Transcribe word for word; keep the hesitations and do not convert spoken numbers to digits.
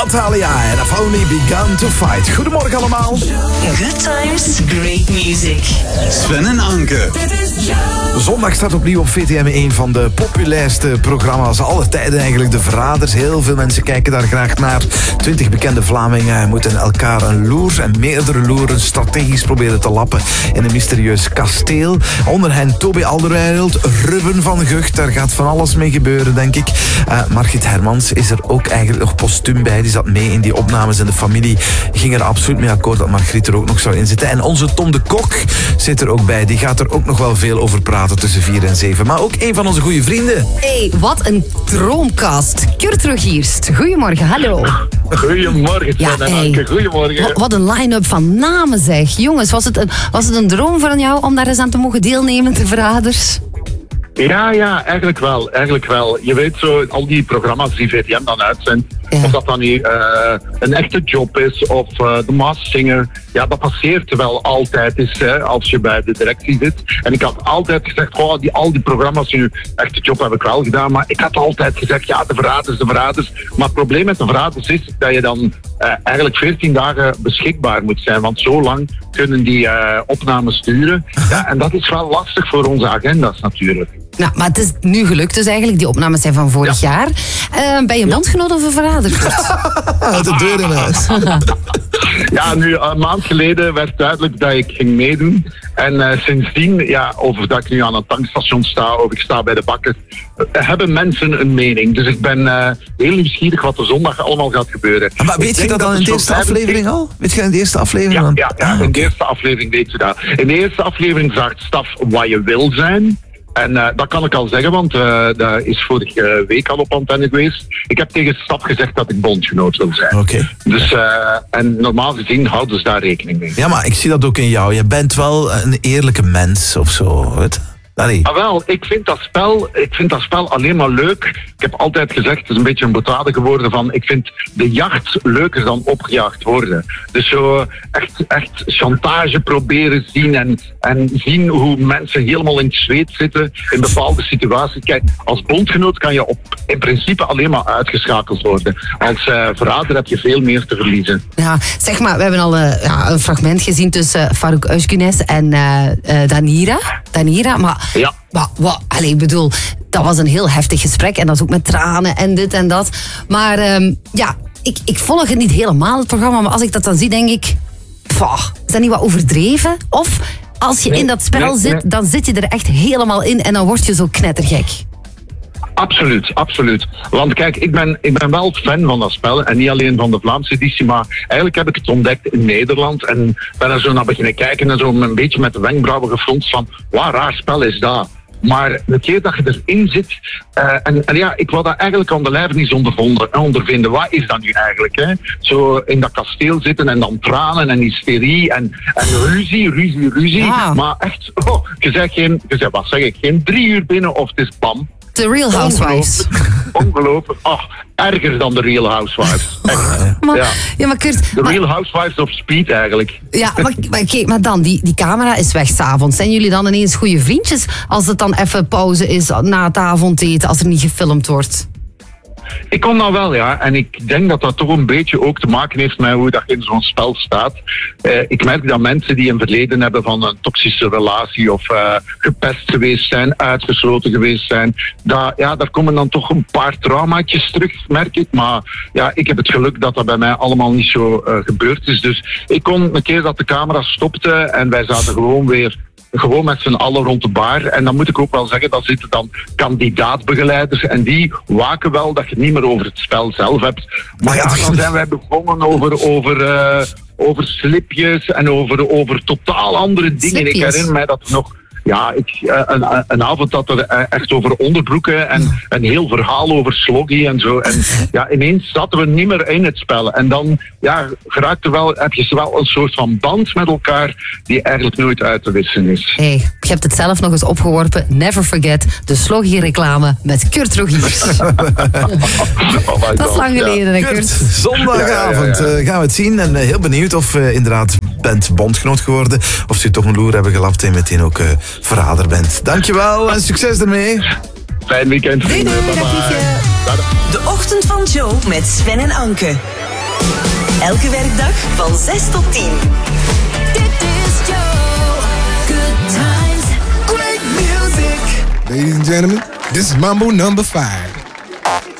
Natalia en I've only begun to fight. Goedemorgen allemaal. Good times, great music. Sven en Anke. Zondag staat opnieuw op V T M een van de populairste programma's aller tijden eigenlijk. De Verraders. Heel veel mensen kijken daar graag naar. Twintig bekende Vlamingen moeten elkaar een loer en meerdere loeren strategisch proberen te lappen in een mysterieus kasteel. Onder hen Toby Alderweireld, Ruben van Gucht. Daar gaat van alles mee gebeuren, denk ik. Uh, Margriet Hermans is er ook eigenlijk nog postuum bij. Die zat mee in die opnames en de familie ging er absoluut mee akkoord dat Margriet er ook nog zou in zitten. En onze Tom de Kok zit er ook bij. Die gaat er ook nog wel veel over praten tussen vier en zeven. Maar ook een van onze goede vrienden. Hey, wat een droomcast. Kurt Rogierst, goedemorgen, hallo. Goedemorgen, Ja, Sven en hey. Anke. Goedemorgen. Wat, wat een line-up van namen zeg. Jongens, was het, een, was het een droom van jou om daar eens aan te mogen deelnemen, de Verraders? Ja, ja, eigenlijk wel. Eigenlijk wel. Je weet zo, al die programma's die V T M dan uitzendt, Ja. of dat dan niet uh, een echte job is, of uh, de Masked Singer, ja, dat passeert wel altijd eens, hè, als je bij de directie zit. En ik had altijd gezegd, goh, die, al die programma's, nu, echte job heb ik wel gedaan, maar ik had altijd gezegd, ja, de Verraders, de Verraders. Maar het probleem met de Verraders is dat je dan uh, eigenlijk veertien dagen beschikbaar moet zijn, want zo lang kunnen die uh, opnames sturen. Ja, en dat is wel lastig voor onze agenda's natuurlijk. Nou, maar het is nu gelukt dus eigenlijk. Die opnames zijn van vorig Ja. jaar. Uh, ben je bondgenoot of een Verrader? Uit de deur in huis. Ja, nu een maand geleden werd duidelijk dat ik ging meedoen. En uh, sindsdien, ja, of dat ik nu aan een tankstation sta of ik sta bij de bakker, uh, hebben mensen een mening. Dus ik ben uh, heel nieuwsgierig wat er zondag allemaal gaat gebeuren. Maar weet je dat dan in de eerste aflevering al? Weet je in de eerste aflevering Ja, dan? ja, ja, in de eerste aflevering weet je dat. In de eerste aflevering vraagt Staf wat je wil zijn. En uh, dat kan ik al zeggen, want uh, dat is vorige week al op antenne geweest. Ik heb tegen Staf gezegd dat ik bondgenoot wil zijn. Oké. Okay. Dus, uh, en normaal gezien houden ze daar rekening mee. Ja, maar ik zie dat ook in jou. Je bent wel een eerlijke mens of zo, weet je? Allee. Ah, wel, ik vind dat spel, ik vind dat spel alleen maar leuk. Ik heb altijd gezegd, het is een beetje een boetade geworden van, ik vind de jacht leuker dan opgejaagd worden. Dus zo echt, echt chantage proberen zien en, en zien hoe mensen helemaal in het zweet zitten in bepaalde situaties. Kijk, als bondgenoot kan je op, in principe alleen maar uitgeschakeld worden. Als uh, verrader heb je veel meer te verliezen. Ja, zeg maar, we hebben al uh, ja, een fragment gezien tussen uh, Farouk Özgünes en uh, uh, Danira. Danira, maar... Ja. Wat, wat, allez, ik bedoel, dat was een heel heftig gesprek. En dat is ook met tranen en dit en dat. Maar um, ja, ik, ik volg het niet helemaal, het programma. Maar als ik dat dan zie, denk ik... Pah, is dat niet wat overdreven? Of als je Nee, in dat spel nee, zit, nee. dan zit je er echt helemaal in. En dan word je zo knettergek. Absoluut, absoluut. Want kijk, ik ben, ik ben wel fan van dat spel. En niet alleen van de Vlaamse editie, maar eigenlijk heb ik het ontdekt in Nederland. En ben er zo naar beginnen kijken en zo een beetje met de wenkbrauwen gefronst van, wat raar spel is dat? Maar de keer dat je erin zit... Uh, en, en ja, ik wil dat eigenlijk aan de lijf niet ondervonden, ondervinden. Wat is dat nu eigenlijk? Hè? Zo in dat kasteel zitten en dan tranen en hysterie en, en ruzie, ruzie, ruzie. Ja. Maar echt, oh, je zegt geen... Je zegt, wat zeg ik? Geen drie uur binnen of het is bam. The Real Housewives. Ongelooflijk. Ach, erger dan de Real Housewives. Echt. Maar, ja. Ja. ja, maar Kurt... De maar- Real Housewives of Speed eigenlijk. Ja, maar, maar kijk, maar dan, die, die camera is weg 's avonds. Zijn jullie dan ineens goede vriendjes als het dan even pauze is na het avondeten, als er niet gefilmd wordt? Ik kom nou wel, ja. En ik denk dat dat toch een beetje ook te maken heeft met hoe dat in zo'n spel staat. Uh, ik merk dat mensen die een verleden hebben van een toxische relatie of uh, gepest geweest zijn, uitgesloten geweest zijn, dat, ja, daar komen dan toch een paar traumaatjes terug, merk ik. Maar ja, ik heb het geluk dat dat bij mij allemaal niet zo uh, gebeurd is. Dus ik kon een keer dat de camera stopte en wij zaten gewoon weer gewoon met z'n allen rond de bar. En dan moet ik ook wel zeggen, daar zitten dan kandidaatbegeleiders en die waken wel dat je het niet meer over het spel zelf hebt. Maar ja, dan zijn wij begonnen over, over, uh, over slipjes en over, over totaal andere dingen. Slipjes. Ik herinner mij dat nog... Ja, ik, een, een avond had er echt over onderbroeken en een heel verhaal over sloggy en zo. En ja, ineens zaten we niet meer in het spel. En dan ja, geraakt er wel, heb je wel een soort van band met elkaar die eigenlijk nooit uit te wissen is. Hey, je hebt het zelf nog eens opgeworpen. Never forget de sloggy-reclame met Kurt Rogierst. Oh my Dat is God, lang ja. geleden, hè, Kurt, Kurt? zondagavond Ja, ja, ja, ja. uh, gaan we het zien. En uh, heel benieuwd of uh, inderdaad bent bondgenoot geworden. Of ze toch een loer hebben gelapt en meteen ook uh, verrader bent. Dankjewel en succes ermee. Fijn weekend, vrienden. Doei, doei, Bye dag, bye. liefje. De Ochtend van Joe met Sven en Anke. Elke werkdag van zes tot tien. Dit is Joe. Good times, great music. Ladies and gentlemen, this is Mambo number five.